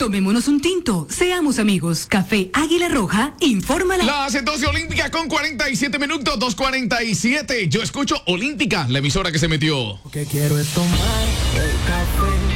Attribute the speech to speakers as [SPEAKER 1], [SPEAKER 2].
[SPEAKER 1] Tomémonos un tinto, seamos amigos. Café Águila Roja, infórmala.
[SPEAKER 2] Las 12 Olímpica con 47 minutos, 2:47. Yo escucho Olímpica, la emisora que se metió.
[SPEAKER 3] Lo que quiero es tomar el café